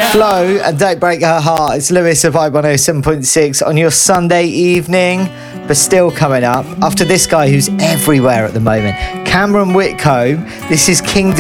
Flo and Don't Break Her Heart. It's Lewis of Vibe 107.6 on your Sunday evening, but still coming up after this guy who's everywhere at the moment, Cameron Whitcomb. This is King